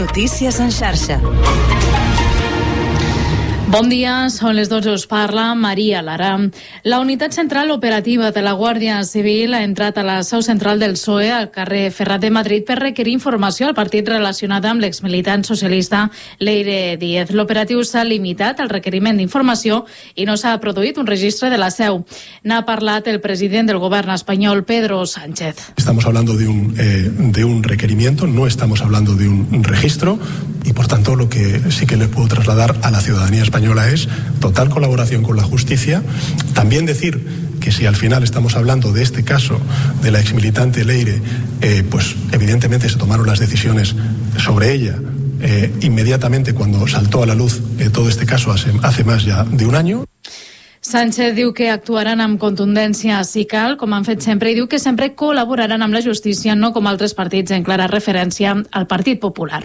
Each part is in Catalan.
Notícies en xarxa. Bon dia, són les 12, us parla Maria Lara. La unitat central operativa de la Guàrdia Civil ha entrat a la seu central del PSOE al carrer Ferrat de Madrid per requerir informació al partit relacionada amb l'exmilitant socialista Leire Díez. L'operatiu s'ha limitat al requeriment d'informació i no s'ha produït un registre de la seu. N'ha parlat el president del govern espanyol, Pedro Sánchez. Estamos hablando de un requerimiento, no estamos hablando de un registro y por tanto lo que sí que le puedo trasladar a la ciudadanía española es total colaboración con la justicia. También decir que si al final estamos hablando de este caso de la exmilitante Leire, pues evidentemente se tomaron las decisiones sobre ella inmediatamente cuando saltó a la luz todo este caso hace más ya de un año. Sánchez diu que actuaran amb contundència si cal, com han fet sempre, i diu que sempre col·laboraran amb la justícia, no com altres partits, en clara referència al Partit Popular.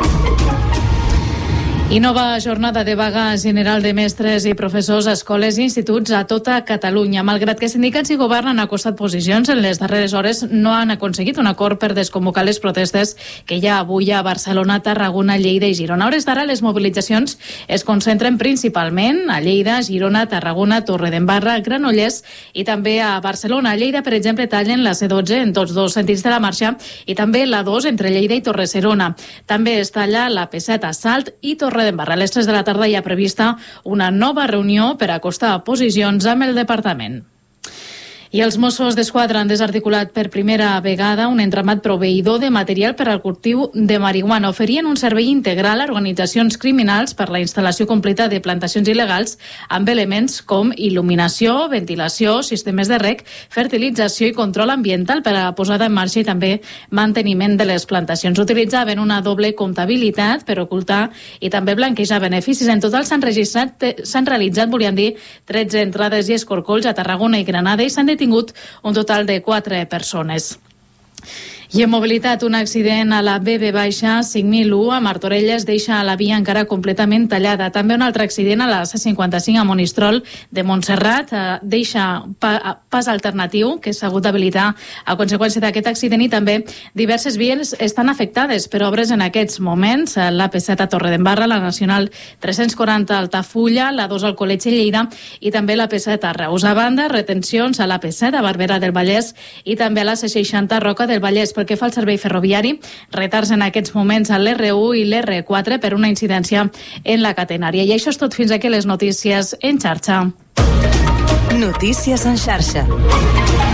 I nova jornada de vaga general de mestres i professors a escoles i instituts a tota Catalunya. Malgrat que sindicats i govern han acostat posicions, en les darreres hores no han aconseguit un acord per desconvocar les protestes que hi ha avui a Barcelona, Tarragona, Lleida i Girona. A hores d'ara, les mobilitzacions es concentren principalment a Lleida, Girona, Tarragona, Torredembarra, Granollers i també a Barcelona. A Lleida, per exemple, tallen la C12 en tots dos sentits de la marxa i també la 2 entre Lleida i Torre-serona. També es talla la P7 a Salt i Torredembarra. A les 3 de la tarda hi ha prevista una nova reunió per acostar posicions amb el departament. I els Mossos d'Esquadra han desarticulat per primera vegada un entramat proveïdor de material per al cultiu de marihuana. Oferien un servei integral a organitzacions criminals per la instal·lació completa de plantacions il·legals amb elements com il·luminació, ventilació, sistemes de reg, fertilització i control ambiental per a la posada en marxa i també manteniment de les plantacions. Utilitzaven una doble comptabilitat per ocultar i també blanquejar beneficis. En total s'han realitzat, volien dir, 13 entrades i escorcolls a Tarragona i Granada i s'han detingut un total de 4 persones. I en mobilitat, un accident a la BB-5001 a Martorelles deixa la via encara completament tallada. També un altre accident a la C55 a Monistrol de Montserrat deixa pas alternatiu que s'ha hagut d'habilitar a conseqüència d'aquest accident i també diverses vies estan afectades per obres en aquests moments. La P7 a Torredembarra, la Nacional 340 a Altafulla, la 2 al Col·legi Lleida i també la P7 a Reus. A banda, retencions a la P7 a Barberà del Vallès i també a la C60 a Roca del Vallès. Pel que fa al servei ferroviari, retards en aquests moments a l'R1 i l'R4 per una incidència en la catenària. I això és tot, fins aquí les notícies en xarxa. Notícies en xarxa.